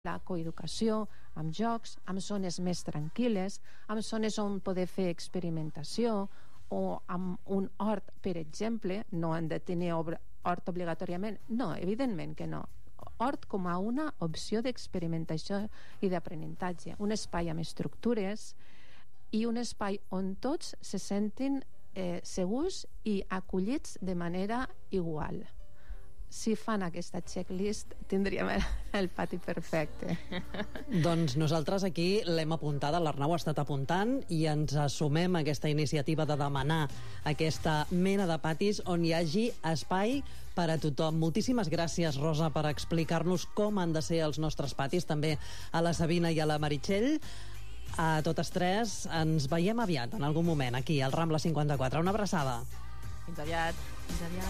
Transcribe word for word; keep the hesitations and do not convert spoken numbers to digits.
la coeducació, amb jocs, amb zones més tranquil·les, amb zones on poder fer experimentació, o amb un hort, per exemple. No han de tenir hort obligatòriament, no, evidentment que no. Hort com a una opció d'experimentació i d'aprenentatge, un espai amb estructures i un espai on tots se sentin eh, segurs i acollits de manera igual. Si fan aquesta checklist tindríem el pati perfecte. Doncs nosaltres aquí l'hem apuntada, l'Arnau ha estat apuntant, i ens assumem a aquesta iniciativa de demanar aquesta mena de patis on hi hagi espai per a tothom. Moltíssimes gràcies, Rosa, per explicar-nos com han de ser els nostres patis, també a la Sabina i a la Meritxell. A totes tres ens veiem aviat, en algun moment, aquí al Rambla cinquanta-quatre. Una abraçada. Fins aviat. Fins aviat.